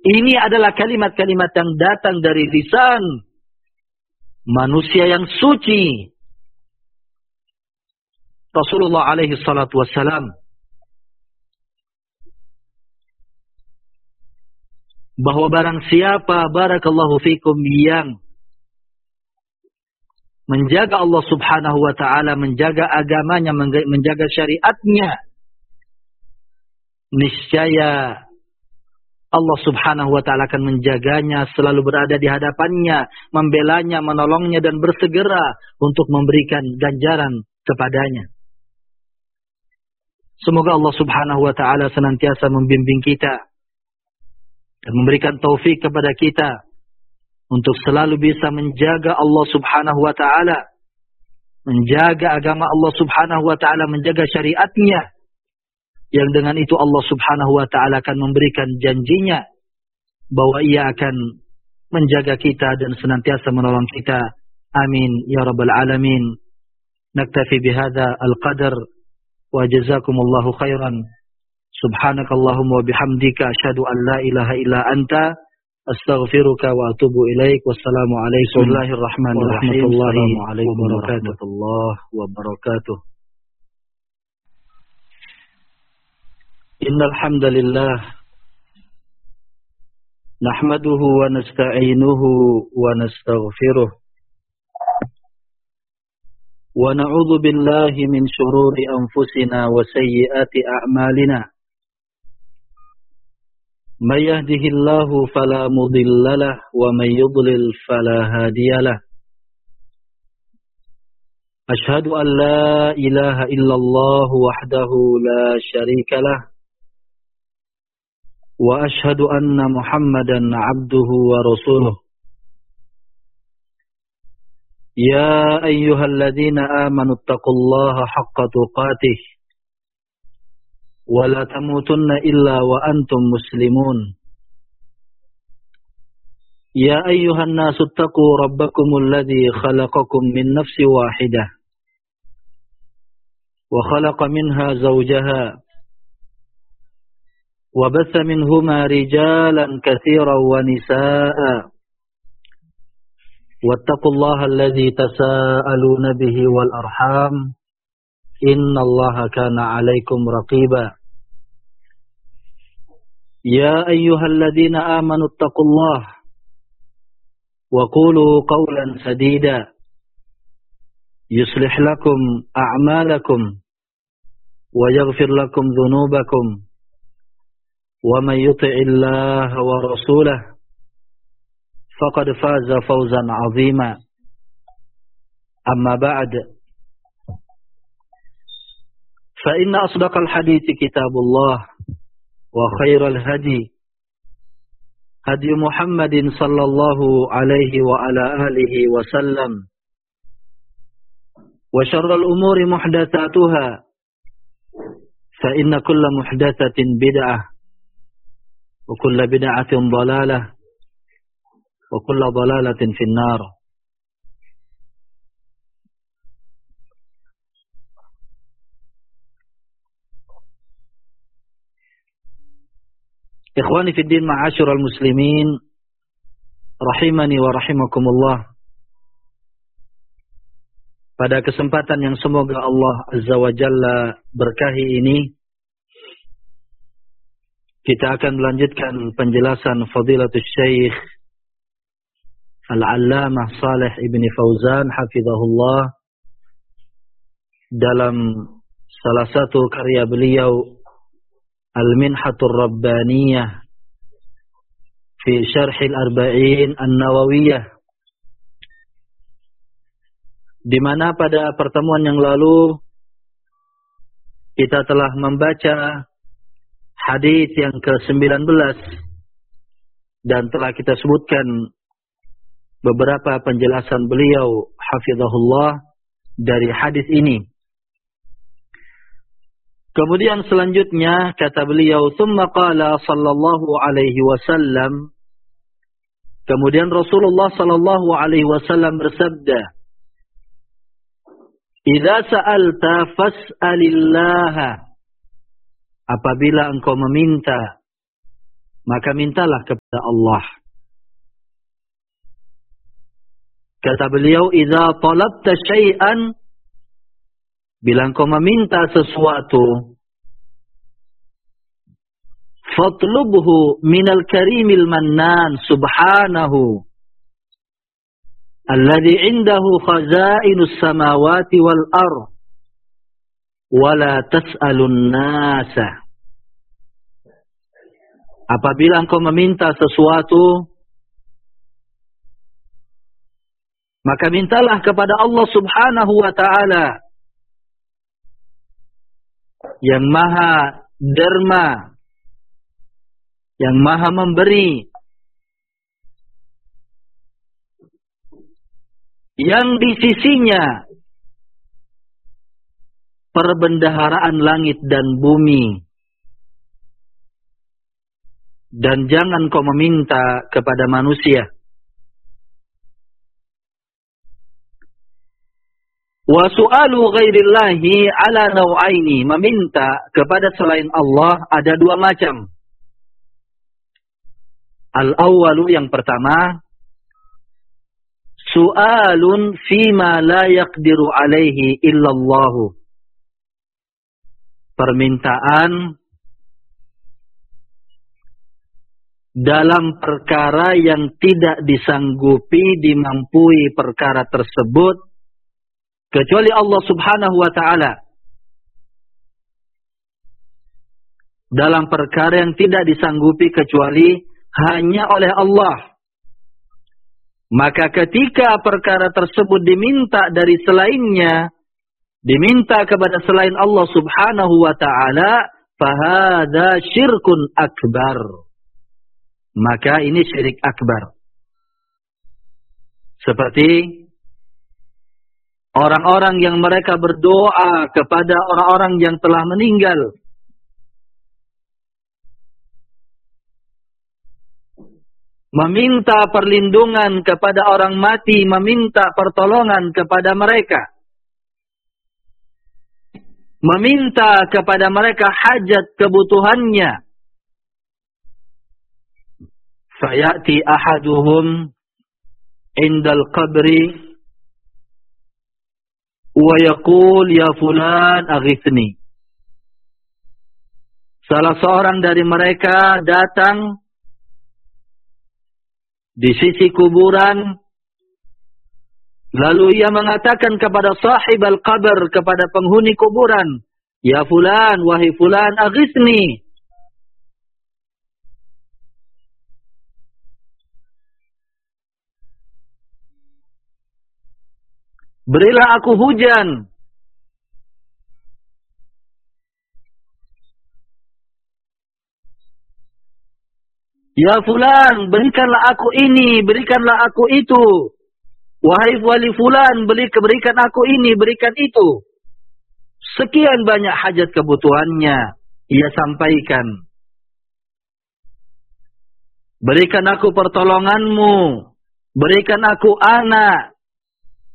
Ini adalah kalimat-kalimat yang datang dari lisan manusia yang suci. Rasulullah alaihi salatu wassalam bahwa barang siapa barakallahu fikum yang menjaga Allah subhanahu wa ta'ala, menjaga agamanya, menjaga syariatnya, niscaya Allah subhanahu wa ta'ala akan menjaganya, selalu berada di hadapannya, membelanya, menolongnya, dan bersegera untuk memberikan ganjaran kepadanya. Semoga Allah subhanahu wa ta'ala senantiasa membimbing kita dan memberikan taufik kepada kita untuk selalu bisa menjaga Allah subhanahu wa ta'ala, menjaga agama Allah subhanahu wa ta'ala, menjaga syariatnya, yang dengan itu Allah subhanahu wa ta'ala akan memberikan janjinya bahwa ia akan menjaga kita dan senantiasa menolong kita. Amin ya rabbal alamin. Naktafi bihadza al-qadar wa jazakumullahu khairan. Subhanakallahumma wa bihamdika asyhadu an la ilaha illa anta astaghfiruka wa atubu ilaik. Wassalamu alaikum warahmatullahi wabarakatuh. Innal hamdalillah nahmaduhu wa nasta'inuhu wa nastaghfiruh wa na'udzu billahi min shururi anfusina wa sayyiati a'malina. May yahdihillahu fala mudhillalah wa may yudlil fala hadiyalah. Ashhadu an la ilaha illallah wahdahu la syarikalah wa ashhadu anna Muhammadan abduhu wa rasuluh. Ya ayyuhalladzina amanu taqullaha haqqa tuqatih wa la tamutunna illa wa antum muslimun. Ya ayyuhan nasu taqu rabbakumul ladzi khalaqakum min nafsin wahidah wa khalaqa minha zawjaha وبث منهما رجالا كثيرا ونساء واتقوا الله الذي تساءلون به والأرحام إن الله كان عليكم رقيبا. يا أيها الذين آمنوا اتقوا الله وقولوا قولا سديدا يصلح لكم أعمالكم ويغفر لكم ذنوبكم ومن يطع الله ورسوله فقد فاز فوزا عظيما. أما بعد فإن أصدق الحديث كتاب الله وخير الهدي هدي محمد صلى الله عليه وعلى آله وسلم وشر الأمور محدثاتها فإن كل محدثة بدعة وكل بدعة ضلالة وكل ضلالة في النار. Ikhwani fi din, ma'asyiral muslimin rahimani wa rahimakumullah. Pada kesempatan yang semoga Allah Azza wa Jalla berkahi ini, kita akan melanjutkan penjelasan Fadilatul Syekh Al-Allamah Shalih Ibn Fauzan hafizahullah dalam salah satu karya beliau Al-Minhatur Rabbaniyah fi Syarh Al-Arba'in An-Nawawiyah, di mana pada pertemuan yang lalu kita telah membaca hadis yang ke-19 dan telah kita sebutkan beberapa penjelasan beliau hafizahullah dari hadis ini. Kemudian selanjutnya kata beliau, "Tsumma qala sallallahu alaihi wasallam." Kemudian Rasulullah sallallahu alaihi wasallam bersabda, "Idza sa'alta fas'alillaha." Apabila engkau meminta, maka mintalah kepada Allah. Kata beliau, "Idza talabta syai'an," bila engkau meminta sesuatu, "fatlubhu minal karimil mannan subhanahu alladhi 'indahu khazainus samawati wal ardh wa la tas'alun nasa." Apabila engkau meminta sesuatu, maka mintalah kepada Allah Subhanahu wa ta'ala yang maha derma, yang maha memberi, yang di sisinya perbendaharaan langit dan bumi. Dan jangan kau meminta kepada manusia. Wa su'alu ghairillahi ala naw'aini, meminta kepada selain Allah ada dua macam. Al-awwalu, yang pertama, su'alun fima la yaqdiru alaihi illallahu, permintaan dalam perkara yang tidak disanggupi, dimampui perkara tersebut kecuali Allah Subhanahu wa ta'ala. Dalam perkara yang tidak disanggupi kecuali hanya oleh Allah. Maka ketika perkara tersebut diminta dari selainnya, diminta kepada selain Allah Subhanahu wa ta'ala, fahadha syirkun akbar. Maka ini syirik akbar. Seperti orang-orang yang mereka berdoa kepada orang-orang yang telah meninggal. Meminta perlindungan kepada orang mati, meminta pertolongan kepada mereka. Meminta kepada mereka hajat kebutuhannya. Fayati ahaduhum indal qabri wa yaqul ya fulan aghithni. Salah seorang dari mereka datang di sisi kuburan, lalu ia mengatakan kepada sahib al-qabr, kepada penghuni kuburan, ya fulan, wahai fulan, aghithni. Berilah aku hujan. Ya fulan, berikanlah aku ini, berikanlah aku itu. Wahai wali fulan, berikan aku ini, berikan itu. Sekian banyak hajat kebutuhannya ia sampaikan. Berikan aku pertolonganmu, berikan aku anak,